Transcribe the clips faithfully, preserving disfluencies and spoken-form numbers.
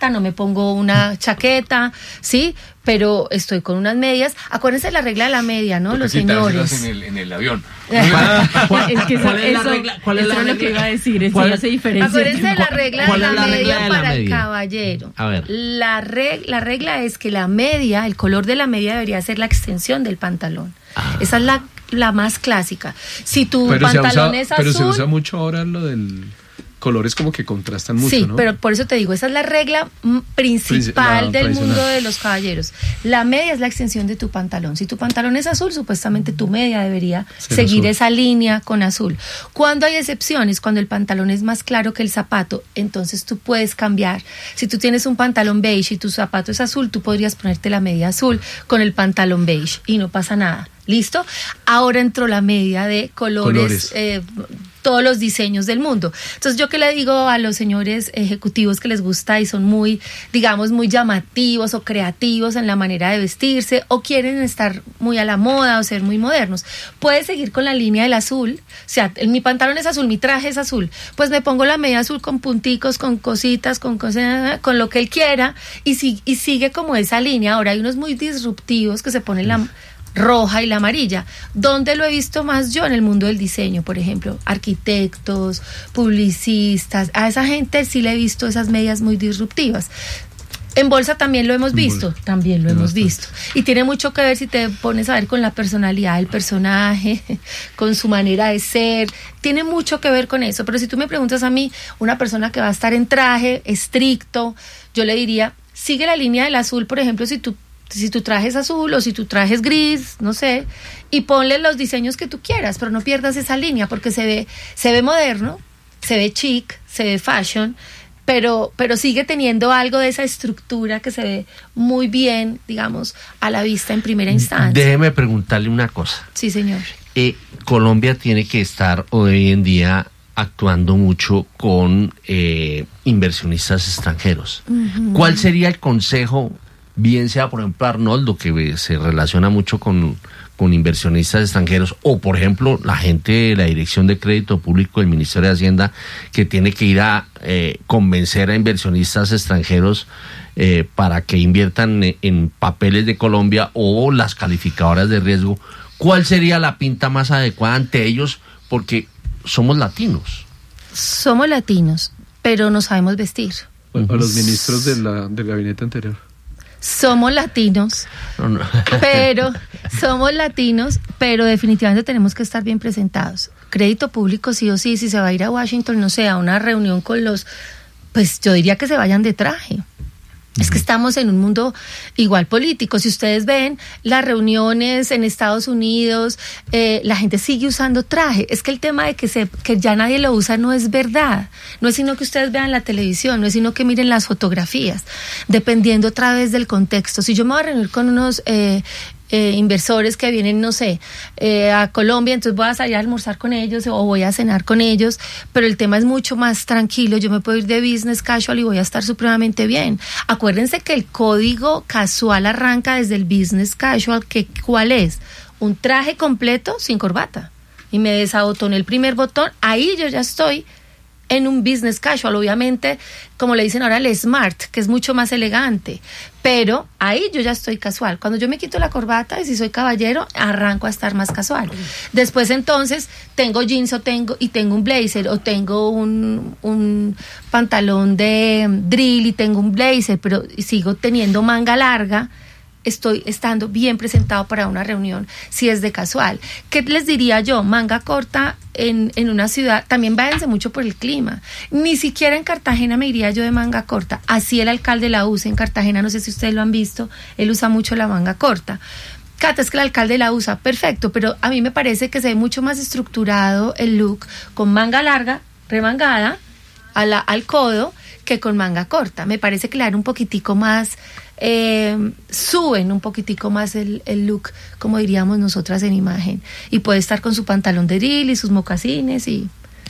corbata, no me pongo una chaqueta, ¿sí? Pero estoy con unas medias. Acuérdense de la regla de la media, ¿no? Los señores. En el, en el avión. ¿Cuál, es que ¿cuál es la regla? ¿Cuál es la regla? Lo que iba a decir, eso ya se diferencia. Acuérdense de la regla de la, la media regla de la para media? el caballero. A ver. La, reg, la regla es que la media, el color de la media debería ser la extensión del pantalón. Ah. Esa es la, la más clásica. Si tu pero pantalón usa, es azul... Pero se usa mucho ahora lo del... colores como que contrastan mucho, sí, ¿no? pero por eso te digo, esa es la regla principal la del mundo de los caballeros. La media es la extensión de tu pantalón. Si tu pantalón es azul, supuestamente tu media debería sí, seguir azul. Esa línea con azul. Cuando hay excepciones, cuando el pantalón es más claro que el zapato, entonces tú puedes cambiar. Si tú tienes un pantalón beige y tu zapato es azul, tú podrías ponerte la media azul con el pantalón beige y no pasa nada. ¿Listo? Ahora entró la media de colores, colores. Eh, todos los diseños del mundo. Entonces, ¿yo qué le digo a los señores ejecutivos que les gusta y son muy, digamos, muy llamativos o creativos en la manera de vestirse o quieren estar muy a la moda o ser muy modernos? Puedes seguir con la línea del azul. O sea, mi pantalón es azul, mi traje es azul. Pues me pongo la media azul con punticos, con cositas, con cosas, con lo que él quiera y, si, y sigue como esa línea. Ahora hay unos muy disruptivos que se ponen la... roja y la amarilla. ¿Dónde lo he visto más yo? En el mundo del diseño, por ejemplo, arquitectos, publicistas, a esa gente sí le he visto esas medias muy disruptivas. En bolsa también lo hemos visto, bolsa. también lo hemos bastante. visto. Y tiene mucho que ver si te pones a ver con la personalidad del personaje, con su manera de ser, tiene mucho que ver con eso. Pero si tú me preguntas a mí, una persona que va a estar en traje estricto, yo le diría, sigue la línea del azul, por ejemplo, si tú si tu traje es azul o si tu traje es gris, no sé, y ponle los diseños que tú quieras, pero no pierdas esa línea porque se ve, se ve moderno, se ve chic, se ve fashion, pero, pero sigue teniendo algo de esa estructura que se ve muy bien, digamos, a la vista en primera instancia. Déjeme preguntarle una cosa. Sí, señor. Eh, Colombia tiene que estar hoy en día actuando mucho con eh, inversionistas extranjeros. Uh-huh. ¿Cuál sería el consejo? Bien sea, por ejemplo, Arnoldo, que se relaciona mucho con, con inversionistas extranjeros, o, por ejemplo, la gente de la Dirección de Crédito Público del Ministerio de Hacienda, que tiene que ir a eh, convencer a inversionistas extranjeros eh, para que inviertan en, en papeles de Colombia o las calificadoras de riesgo. ¿Cuál sería la pinta más adecuada ante ellos? Porque somos latinos. Somos latinos, pero no sabemos vestir. Bueno, a los ministros de la, del gabinete anterior. Somos latinos, no, no. pero somos latinos, pero definitivamente tenemos que estar bien presentados. Crédito público sí o sí, si se va a ir a Washington, no sé, a una reunión con los, pues yo diría que se vayan de traje. Es que estamos en un mundo igual político. Si ustedes ven las reuniones en Estados Unidos, eh, la gente sigue usando traje. Es que el tema de que, se, que ya nadie lo usa no es verdad. No es sino que ustedes vean la televisión, no es sino que miren las fotografías, dependiendo otra vez del contexto. Si yo me voy a reunir con unos... Eh, Eh, inversores que vienen, no sé, eh, a Colombia, entonces voy a salir a almorzar con ellos o voy a cenar con ellos, pero el tema es mucho más tranquilo. Yo me puedo ir de business casual y voy a estar supremamente bien. Acuérdense que el código casual arranca desde el business casual, que ¿cuál es? Un traje completo sin corbata. Y me desabotoné el primer botón, ahí yo ya estoy en un business casual, obviamente, como le dicen ahora, el smart, que es mucho más elegante, pero ahí yo ya estoy casual. Cuando yo me quito la corbata y si soy caballero, arranco a estar más casual. Después entonces tengo jeans o tengo y tengo un blazer o tengo un, un pantalón de drill y tengo un blazer, pero sigo teniendo manga larga. Estoy estando bien presentado para una reunión, si es de casual. ¿Qué les diría yo? Manga corta en, en una ciudad, también váyanse mucho por el clima. Ni siquiera en Cartagena me iría yo de manga corta. Así el alcalde la usa en Cartagena, no sé si ustedes lo han visto, él usa mucho la manga corta. Cata, es que el alcalde la usa, perfecto, pero a mí me parece que se ve mucho más estructurado el look con manga larga, remangada, a la, al codo, que con manga corta. Me parece que le dan un poquitico más... Eh, suben un poquitico más el, el look, como diríamos nosotras en imagen, y puede estar con su pantalón de drill y sus mocasines y,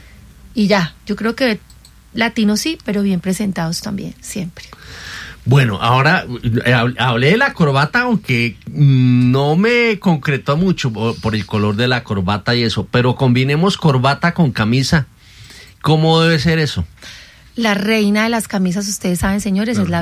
y ya, yo creo que latinos sí, pero bien presentados también, siempre. Bueno, ahora hablé de la corbata, aunque no me concretó mucho por, por el color de la corbata y eso, pero combinemos corbata con camisa. ¿Cómo debe ser eso? La reina de las camisas, ustedes saben, señores, claro, es la